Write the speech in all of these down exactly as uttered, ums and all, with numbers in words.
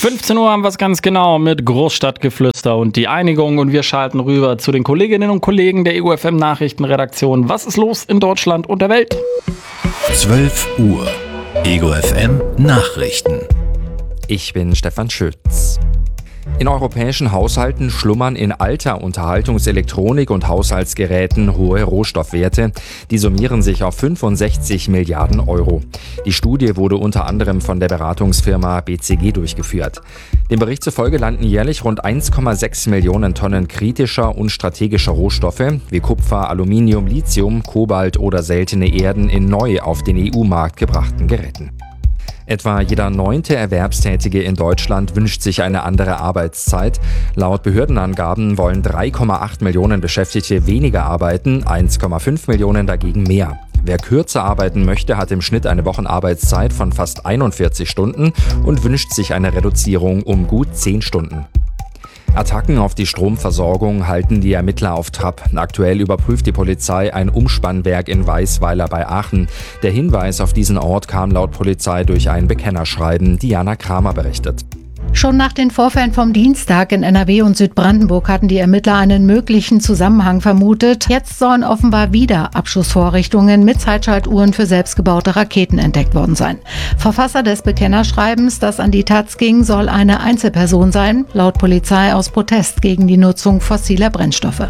fünfzehn Uhr haben wir es ganz genau mit Großstadtgeflüster und die Einigung und wir schalten rüber zu den Kolleginnen und Kollegen der E U F M Nachrichtenredaktion. Was ist los in Deutschland und der Welt? zwölf Uhr. E U F M Nachrichten. Ich bin Stefan Schütz. In europäischen Haushalten schlummern in alter Unterhaltungselektronik und Haushaltsgeräten hohe Rohstoffwerte. Die summieren sich auf fünfundsechzig Milliarden Euro. Die Studie wurde unter anderem von der Beratungsfirma B C G durchgeführt. Dem Bericht zufolge landen jährlich rund eins Komma sechs Millionen Tonnen kritischer und strategischer Rohstoffe wie Kupfer, Aluminium, Lithium, Kobalt oder seltene Erden in neu auf den E U-Markt gebrachten Geräten. Etwa jeder neunte Erwerbstätige in Deutschland wünscht sich eine andere Arbeitszeit. Laut Behördenangaben wollen drei Komma acht Millionen Beschäftigte weniger arbeiten, eins Komma fünf Millionen dagegen mehr. Wer kürzer arbeiten möchte, hat im Schnitt eine Wochenarbeitszeit von fast einundvierzig Stunden und wünscht sich eine Reduzierung um gut zehn Stunden. Attacken auf die Stromversorgung halten die Ermittler auf Trab. Aktuell überprüft die Polizei ein Umspannwerk in Weißweiler bei Aachen. Der Hinweis auf diesen Ort kam laut Polizei durch ein Bekennerschreiben. Diana Kramer berichtet. Schon nach den Vorfällen vom Dienstag in N R W und Südbrandenburg hatten die Ermittler einen möglichen Zusammenhang vermutet. Jetzt sollen offenbar wieder Abschussvorrichtungen mit Zeitschaltuhren für selbstgebaute Raketen entdeckt worden sein. Verfasser des Bekennerschreibens, das an die Taz ging, soll eine Einzelperson sein, laut Polizei aus Protest gegen die Nutzung fossiler Brennstoffe.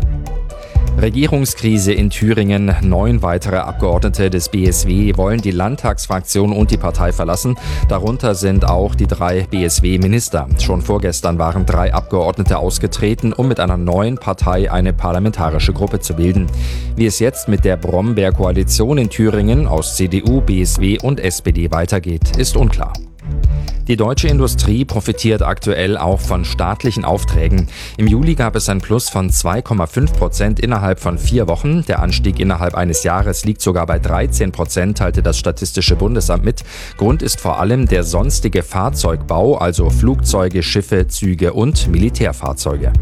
Regierungskrise in Thüringen. Neun weitere Abgeordnete des B S W wollen die Landtagsfraktion und die Partei verlassen. Darunter sind auch die drei B S W-Minister. Schon vorgestern waren drei Abgeordnete ausgetreten, um mit einer neuen Partei eine parlamentarische Gruppe zu bilden. Wie es jetzt mit der Brombeer-Koalition in Thüringen aus C D U, B S W und S P D weitergeht, ist unklar. Die deutsche Industrie profitiert aktuell auch von staatlichen Aufträgen. Im Juli gab es ein Plus von zwei Komma fünf Prozent innerhalb von vier Wochen. Der Anstieg innerhalb eines Jahres liegt sogar bei dreizehn Prozent, teilte das Statistische Bundesamt mit. Grund ist vor allem der sonstige Fahrzeugbau, also Flugzeuge, Schiffe, Züge und Militärfahrzeuge.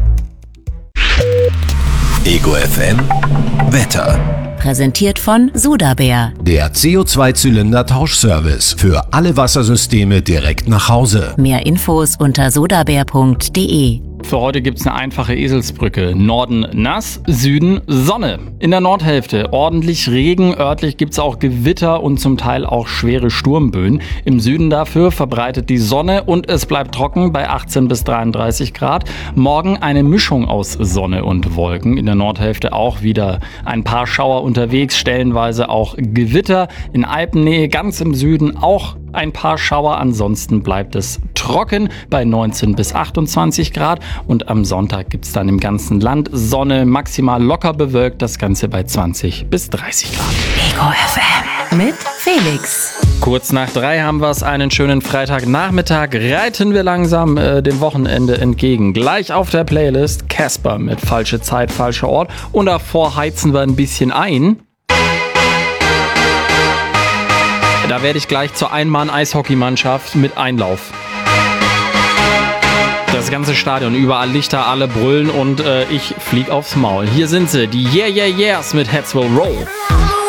E U F M Wetter. Präsentiert von Sodabär. Der C O zwei Zylinder Tauschservice für alle Wassersysteme direkt nach Hause. Mehr Infos unter sodabär punkt de. Für heute gibt es eine einfache Eselsbrücke. Norden nass, Süden Sonne. In der Nordhälfte ordentlich Regen, örtlich gibt es auch Gewitter und zum Teil auch schwere Sturmböen. Im Süden dafür verbreitet die Sonne und es bleibt trocken bei achtzehn bis dreiunddreißig Grad. Morgen eine Mischung aus Sonne und Wolken. In der Nordhälfte auch wieder ein paar Schauer unterwegs, stellenweise auch Gewitter. In Alpennähe ganz im Süden auch ein paar Schauer, ansonsten bleibt es trocken bei neunzehn bis achtundzwanzig Grad und am Sonntag gibt es dann im ganzen Land Sonne, maximal locker bewölkt, das Ganze bei zwanzig bis dreißig Grad. E U F M mit Felix. Kurz nach drei haben wir es, einen schönen Freitagnachmittag, reiten wir langsam äh, dem Wochenende entgegen. Gleich auf der Playlist Casper mit Falsche Zeit, falscher Ort und davor heizen wir ein bisschen ein. Da werde ich gleich zur Ein-Mann-Eishockeymannschaft mit Einlauf. Das ganze Stadion, überall Lichter, alle brüllen und äh, ich flieg aufs Maul. Hier sind sie, die Yeah Yeah Yeahs mit Heads Will Roll.